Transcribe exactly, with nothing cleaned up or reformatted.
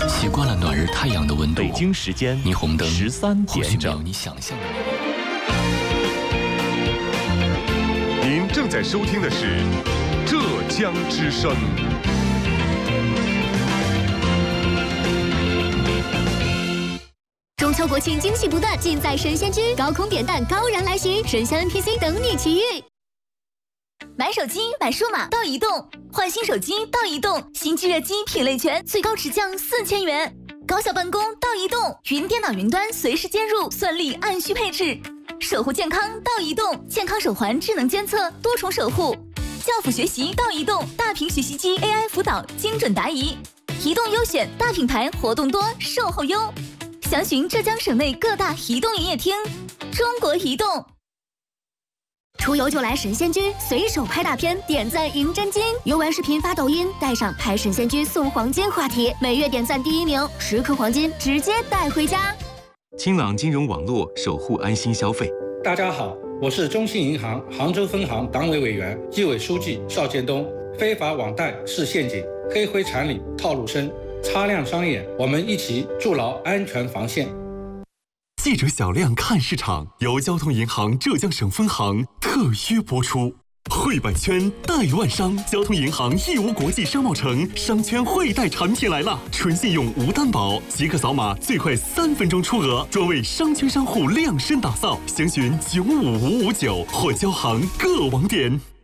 习惯了暖日太阳的温度。 北京时间霓虹灯十三或许没有点整。 你想象的。 您正在收听的是浙江之声。 中秋国庆惊喜不断，尽在神仙居，高空扁担高燃来袭，神仙 N P C 等你奇遇。买手机买数码到移动，换新手机到移动，新机热机品类全，最高直降四千元。高效办公到移动，云电脑云端随时接入，算力按需配置。守护健康到移动，健康手环智能监测，多重守护。教辅学习到移动，大屏学习机 A I 辅导，精准答疑。移动优选大品牌，活动多，售后优。详询浙江省内各大移动营业厅。中国移动。出游就来神仙居，随手拍大片，点赞赢真金。游玩视频发抖音，带上拍神仙居送黄金话题，每月点赞第一名，十颗黄金直接带回家。 清朗金融网络，守护安心消费。 大家好，我是中信银行杭州分行党委委员、纪委书记邵建东。非法网贷是陷阱，黑灰产里套路深，擦亮双眼，我们一起筑牢安全防线。 记者小亮看市场，由交通银行浙江省分行特约播出。汇百圈贷万商，交通银行义乌国际商贸城商圈汇贷产品来了，纯信用无担保，即刻扫码，最快三分钟出额，专为商圈商户量身打造。详询九五五五九或交行各网点。